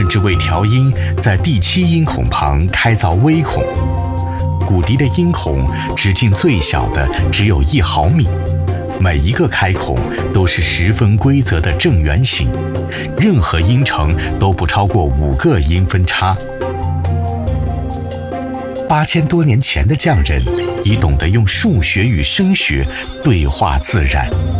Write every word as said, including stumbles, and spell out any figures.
至为调音在第七音孔旁开凿微孔。骨笛的音孔直径最小的只有一毫米，每一个开孔都是十分规则的正圆形，任何音程都不超过五个音分差。八千多年前的匠人已懂得用数学与声学对话自然。